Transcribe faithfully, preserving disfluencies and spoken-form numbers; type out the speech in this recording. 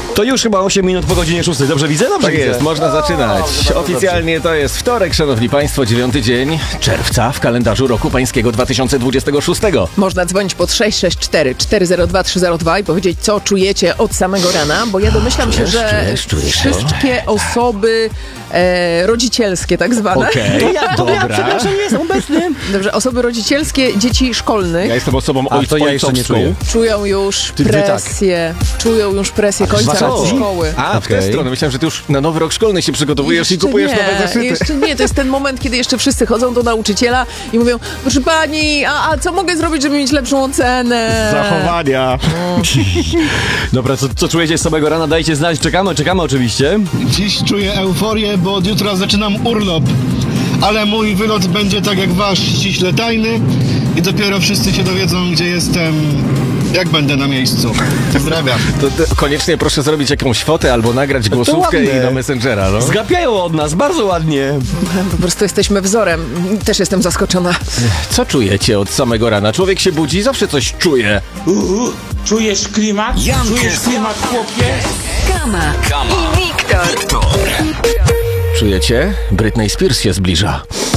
To już chyba osiem minut po godzinie szóstej. Dobrze widzę? Dobrze Tak widzę. jest, można zaczynać. dobrze, Oficjalnie to jest wtorek, szanowni państwo, dziewiąty dzień czerwca w kalendarzu roku pańskiego dwa tysiące dwudziestego szóstego. Można dzwonić pod sześć sześć cztery cztery zero dwa trzy zero dwa i powiedzieć, co czujecie od samego rana, bo ja domyślam się, Czujesz, że czujesz, czujesz. wszystkie osoby e, rodzicielskie tak zwane. Okej, To ja, to ja, dobra. przepraszam, nie jestem obecny. Dobrze, osoby rodzicielskie dzieci szkolnych Ja jestem osobą A, ojc, to ja jeszcze nie ojcowską. czuję. czują już Ty- ty tak. presję, czują już presję końca wakacji? roku szkoły. A, w tę Okej. stronę. Myślałem, że ty już na nowy rok szkolny się przygotowujesz i kupujesz nie, nowe zeszyty. Jeszcze nie, to jest ten moment, kiedy jeszcze wszyscy chodzą do nauczyciela i mówią, proszę pani, a, a co mogę zrobić, żeby mieć lepszą ocenę? Zachowania. Dobra, co, co czujecie z samego rana? Dajcie znać. Czekamy, czekamy oczywiście. Dziś czuję euforię, bo od jutra zaczynam urlop. Ale mój wylot będzie tak jak wasz, ściśle tajny i dopiero wszyscy się dowiedzą, gdzie jestem, jak będę na miejscu. Pozdrawiam. To, to koniecznie proszę zrobić jakąś fotę albo nagrać głosówkę ładne. i na Messengera, no. Zgapiają od nas, bardzo ładnie. Po prostu jesteśmy wzorem. Też jestem zaskoczona. Co czujecie od samego rana? Człowiek się budzi, zawsze coś czuje. Uhu, czujesz klimat? Czujesz klimat, chłopie? Kama, i Wiktor. Czujecie? Britney Spears się zbliża.